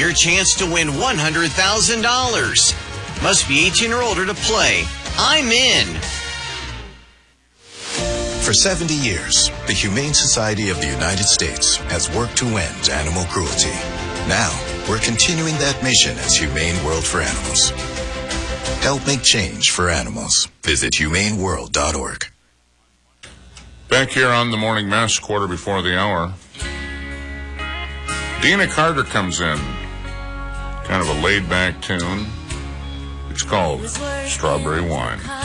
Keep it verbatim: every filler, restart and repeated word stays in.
your chance to win one hundred thousand dollars. Must be eighteen or older to play. I'm in. For seventy years, the Humane Society of the United States has worked to end animal cruelty. Now, we're continuing that mission as Humane World for Animals. Help make change for animals. Visit humane world dot org. Back here on the Morning Mess, quarter before the hour. Dina Carter comes in. Kind of a laid-back tune. It's called Strawberry Wine.